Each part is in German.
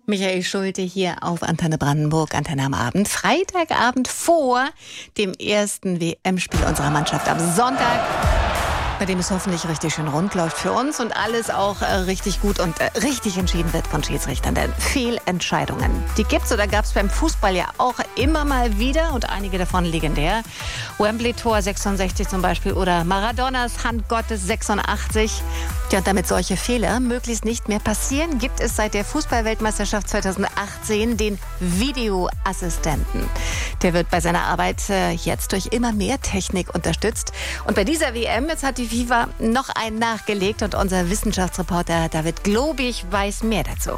Michael Schulte hier auf Antenne Brandenburg, Antenne am Abend. Freitagabend vor dem ersten WM-Spiel unserer Mannschaft am Sonntag, bei dem es hoffentlich richtig schön rund läuft für uns und alles auch richtig gut und richtig entschieden wird von Schiedsrichtern. Denn Fehlentscheidungen, die gibt's oder gab's beim Fußball ja auch immer mal wieder und einige davon legendär. Wembley-Tor 66 zum Beispiel oder Maradonas Hand Gottes 86. Ja, und damit solche Fehler möglichst nicht mehr passieren, gibt es seit der Fußball-Weltmeisterschaft 2018 den Videoassistenten. Der wird bei seiner Arbeit jetzt durch immer mehr Technik unterstützt. Und bei dieser WM, jetzt hat die FIFA noch einen nachgelegt und unser Wissenschaftsreporter David Globig weiß mehr dazu.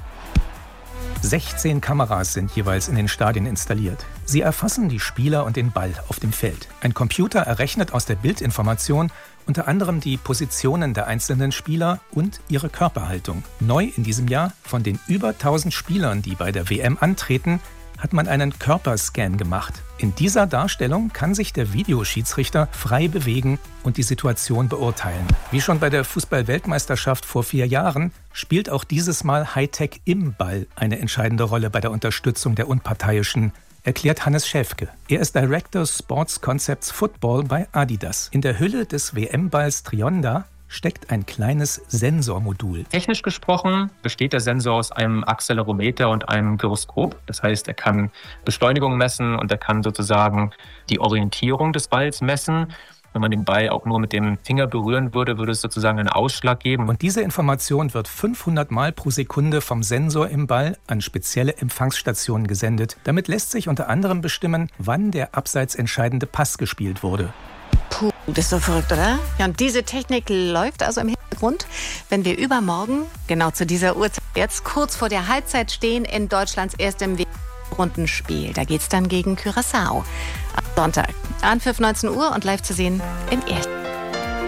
16 Kameras sind jeweils in den Stadien installiert. Sie erfassen die Spieler und den Ball auf dem Feld. Ein Computer errechnet aus der Bildinformation unter anderem die Positionen der einzelnen Spieler und ihre Körperhaltung. Neu in diesem Jahr: von den über 1000 Spielern, die bei der WM antreten, hat man einen Körperscan gemacht. In dieser Darstellung kann sich der Videoschiedsrichter frei bewegen und die Situation beurteilen. Wie schon bei der Fußball-Weltmeisterschaft vor 4 Jahren spielt auch dieses Mal Hightech im Ball eine entscheidende Rolle bei der Unterstützung der Unparteiischen, erklärt Hannes Schäfke. Er ist Director Sports Concepts Football bei Adidas. In der Hülle des WM-Balls Trionda steckt ein kleines Sensormodul. Technisch gesprochen besteht der Sensor aus einem Accelerometer und einem Gyroskop. Das heißt, er kann Beschleunigung messen und er kann sozusagen die Orientierung des Balls messen. Wenn man den Ball auch nur mit dem Finger berühren würde, würde es sozusagen einen Ausschlag geben. Und diese Information wird 500 Mal pro Sekunde vom Sensor im Ball an spezielle Empfangsstationen gesendet. Damit lässt sich unter anderem bestimmen, wann der abseits entscheidende Pass gespielt wurde. Puh, das ist so verrückt, oder? Ja, und diese Technik läuft also im Hintergrund, wenn wir übermorgen, genau zu dieser Uhrzeit, jetzt kurz vor der Halbzeit stehen in Deutschlands erstem Rundenspiel. Da geht's dann gegen Curaçao am Sonntag. Anpfiff 19 Uhr und live zu sehen im Ersten.